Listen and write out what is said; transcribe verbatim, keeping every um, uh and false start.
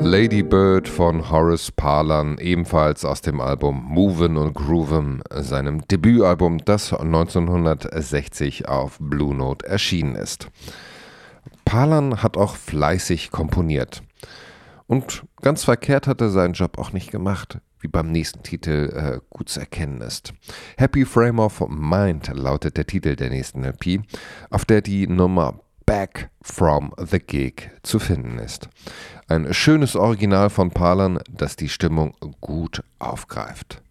Lady Bird von Horace Parlan, ebenfalls aus dem Album Movin' und Groovin', seinem Debütalbum, das neunzehnhundertsechzig auf Blue Note erschienen ist. Parlan hat auch fleißig komponiert. Und ganz verkehrt hat er seinen Job auch nicht gemacht, wie beim nächsten Titel äh, gut zu erkennen ist. Happy Frame of Mind lautet der Titel der nächsten L P, auf der die Nummer Back from the Gig zu finden ist. Ein schönes Original von Parlan, das die Stimmung gut aufgreift.